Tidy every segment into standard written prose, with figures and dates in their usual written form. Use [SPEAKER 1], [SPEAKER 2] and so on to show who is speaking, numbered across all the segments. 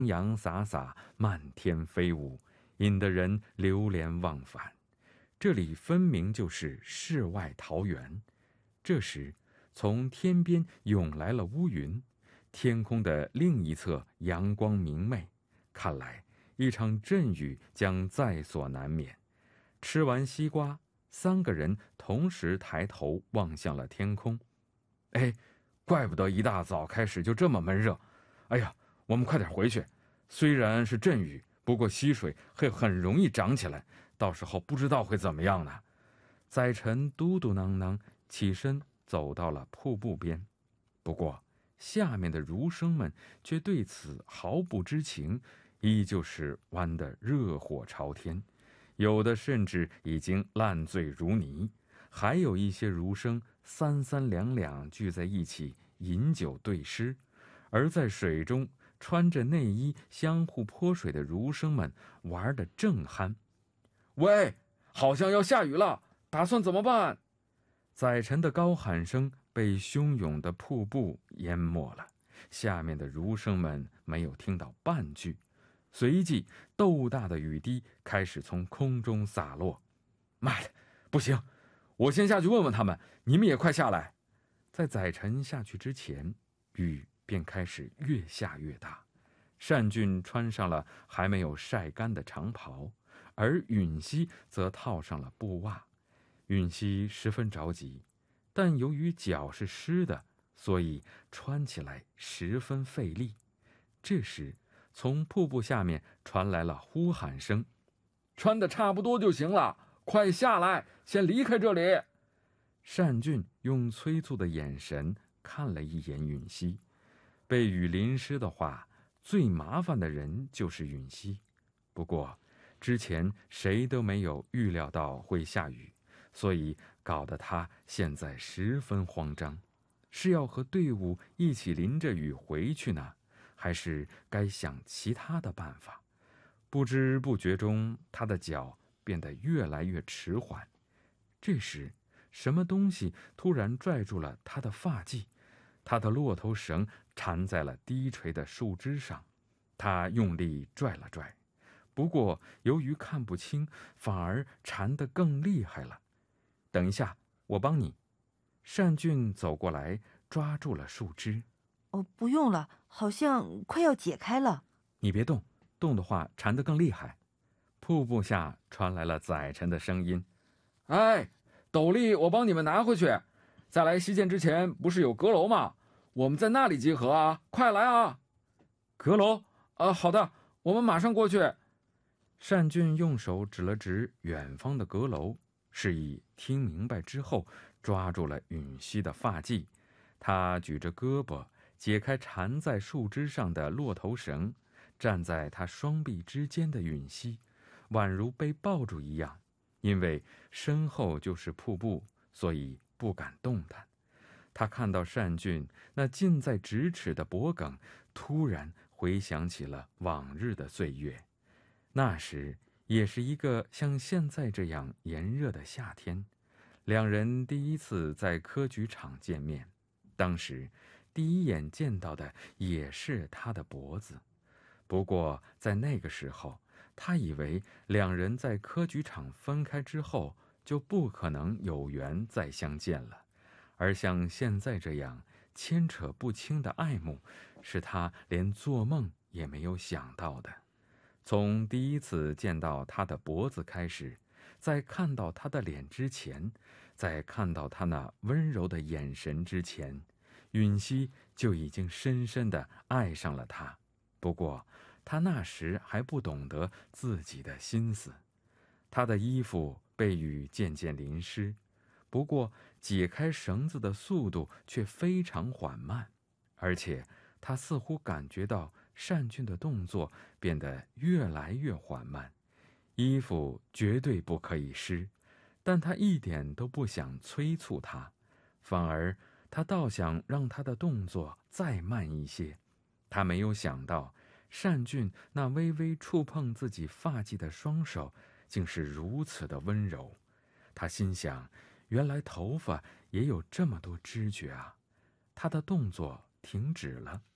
[SPEAKER 1] 洋洒洒，漫天飞舞，引得人流连忘返。这里分明就是世外桃源。这时，从天边涌来了乌云，天空的另一侧阳光明媚，看来一场阵雨将在所难免。吃完西瓜，3个人同时抬头望向了天空。哎，怪不得一大早开始就这么闷热。哎呀，我们快点回去。虽然是阵雨，不过溪水会很容易涨起来，到时候不知道会怎么样呢。载沉嘟嘟囔囔起身走到了瀑布边，不过下面的儒生们却对此毫不知情，依旧是玩得热火朝天，有的甚至已经烂醉如泥，还有一些儒生三三两两聚在一起饮酒对诗，而在水中穿着内衣相互泼水的儒生们玩得正酣。喂，好像要下雨了，打算怎么办？载沉的高喊声被汹涌的瀑布淹没了，下面的儒生们没有听到半句，随即豆大的雨滴开始从空中洒落。妈的，不行，我先下去问问他们，你们也快下来。在载沉下去之前，雨便开始越下越大。单俊穿上了还没有晒干的长袍，而允熙则套上了布袜。允熙十分着急，但由于脚是湿的，所以穿起来十分费力。这时，从瀑布下面传来了呼喊声：“穿得差不多就行了，快下来，先离开这里。”单俊用催促的眼神看了一眼允熙。被雨淋湿的话，最麻烦的人就是允熙。不过，之前谁都没有预料到会下雨，所以搞得他现在十分慌张。是要和队伍一起淋着雨回去呢，还是该想其他的办法？不知不觉中，他的脚变得越来越迟缓。这时，什么东西突然拽住了他的发髻，他的骆驼绳缠在了低垂的树枝上。他用力拽了拽，不过由于看不清，反而缠得更厉害了。等一下，我帮你。单俊走过来，抓住了树枝。
[SPEAKER 2] 不用了，好像快要解开了。
[SPEAKER 1] 你别动，动的话缠得更厉害。瀑布下传来了载沉的声音：“哎，斗笠我帮你们拿回去。在来西涧之前，不是有阁楼吗？我们在那里集合啊！快来啊！”阁楼？好的，我们马上过去。单俊用手指了指远方的阁楼，示意听明白之后，抓住了允熙的发髻。他举着胳膊，解开缠在树枝上的骆头绳，站在他双臂之间的允熙，宛如被抱住一样。因为身后就是瀑布，所以不敢动弹。他看到单俊那近在咫尺的脖颈，突然回想起了往日的岁月。那时也是一个像现在这样炎热的夏天，两人第一次在科举场见面。当时第一眼见到的也是他的脖子，不过在那个时候，他以为两人在科举场分开之后就不可能有缘再相见了，而像现在这样牵扯不清的爱慕，是他连做梦也没有想到的。从第一次见到他的脖子开始，在看到他的脸之前，在看到他那温柔的眼神之前，允熙就已经深深地爱上了他。不过他那时还不懂得自己的心思。他的衣服被雨渐渐淋湿，不过解开绳子的速度却非常缓慢，而且他似乎感觉到单俊的动作变得越来越缓慢。衣服绝对不可以湿，但他一点都不想催促他，反而他倒想让他的动作再慢一些。他没有想到单俊那微微触碰自己发髻的双手竟是如此的温柔。他心想，原来头发也有这么多知觉啊。他的动作停止了，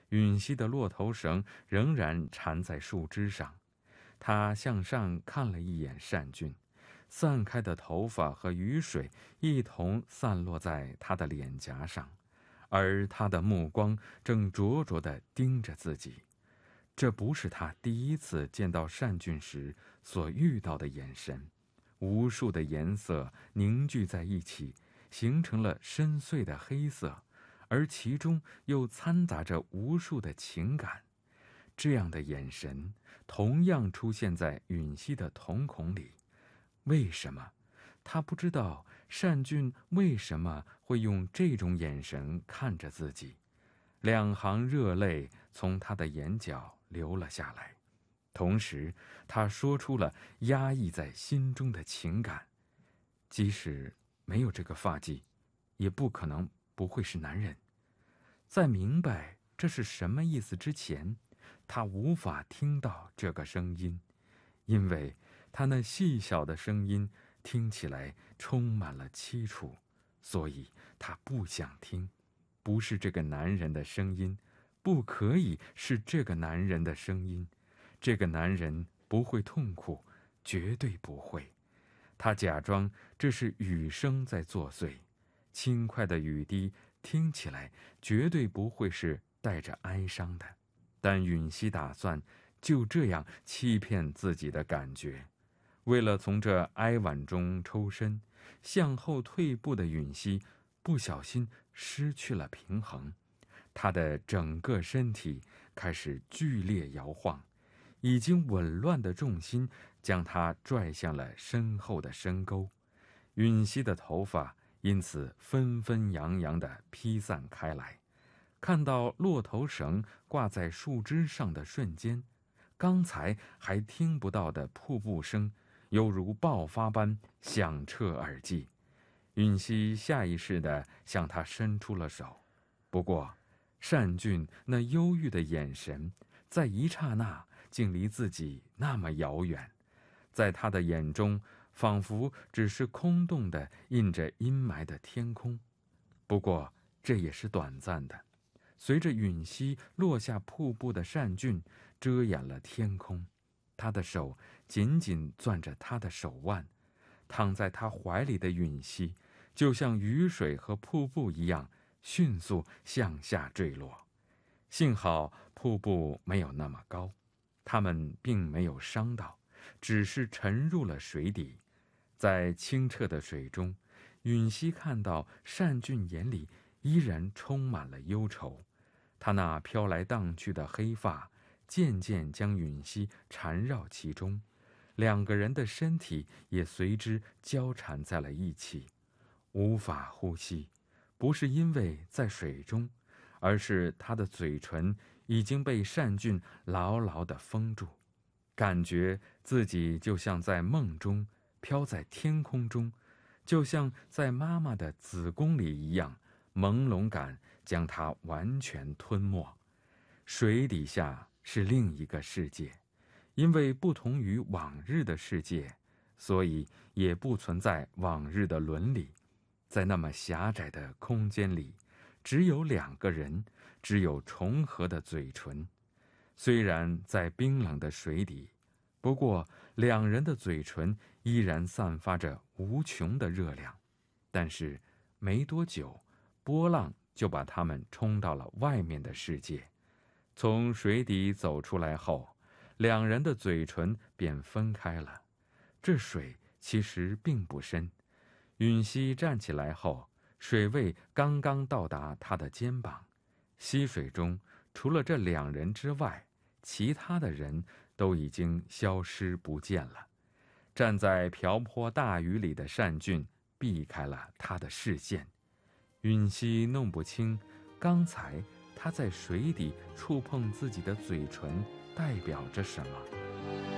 [SPEAKER 1] 允熙的骆头绳仍然缠在树枝上，他向上看了一眼单俊，散开的头发和雨水一同散落在他的脸颊上，而他的目光正灼灼地盯着自己。这不是他第一次见到单俊时所遇到的眼神，无数的颜色凝聚在一起，形成了深邃的黑色，而其中又掺杂着无数的情感。这样的眼神同样出现在允熙的瞳孔里。为什么？他不知道单俊为什么会用这种眼神看着自己。两行热泪从他的眼角流了下来，同时他说出了压抑在心中的情感。即使没有这个发髻，也不可能不会是男人。在明白这是什么意思之前，他无法听到这个声音，因为他那细小的声音听起来充满了凄楚，所以他不想听。不是这个男人的声音，不可以是这个男人的声音。这个男人不会痛苦，绝对不会。他假装这是雨声在作祟，轻快的雨滴听起来绝对不会是带着哀伤的。但允熙打算就这样欺骗自己的感觉。为了从这哀婉中抽身，向后退步的允熙不小心失去了平衡，她的整个身体开始剧烈摇晃，已经紊乱的重心将她拽向了身后的深沟。允熙的头发因此纷纷扬扬地披散开来。看到骆头绳挂在树枝上的瞬间，刚才还听不到的瀑布声犹如爆发般响彻耳际。允熙下意识地向他伸出了手，不过单俊那忧郁的眼神在一刹那竟离自己那么遥远，在他的眼中仿佛只是空洞的印着阴霾的天空。不过这也是短暂的，随着允熙落下瀑布的单俊遮掩了天空，他的手紧紧攥着他的手腕，躺在他怀里的允熙就像雨水和瀑布一样迅速向下坠落。幸好瀑布没有那么高，他们并没有伤到，只是沉入了水底。在清澈的水中，允熙看到单俊眼里依然充满了忧愁，他那飘来荡去的黑发渐渐将允熙缠绕其中，两个人的身体也随之交缠在了一起，无法呼吸。不是因为在水中，而是他的嘴唇已经被单俊牢牢地封住，感觉自己就像在梦中飘在天空中，就像在妈妈的子宫里一样，朦胧感将它完全吞没。水底下是另一个世界，因为不同于往日的世界，所以也不存在往日的伦理。在那么狭窄的空间里，只有两个人，只有重合的嘴唇。虽然在冰冷的水底，不过两人的嘴唇依然散发着无穷的热量。但是没多久，波浪就把他们冲到了外面的世界。从水底走出来后，两人的嘴唇便分开了。这水其实并不深，允熙站起来后，水位刚刚到达她的肩膀。溪水中除了这两人之外，其他的人都已经消失不见了。站在瓢泼大雨里的单俊避开了他的视线。允熙弄不清刚才他在水底触碰自己的嘴唇代表着什么。